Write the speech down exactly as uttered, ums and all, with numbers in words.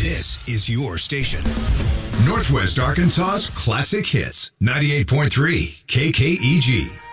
This is your station. Northwest Arkansas's Classic Hits. ninety-eight point three K K E G.